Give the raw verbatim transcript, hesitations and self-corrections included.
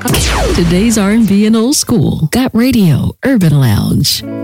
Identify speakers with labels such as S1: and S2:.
S1: Today's R and B and old school. Got Radio Urban Lounge.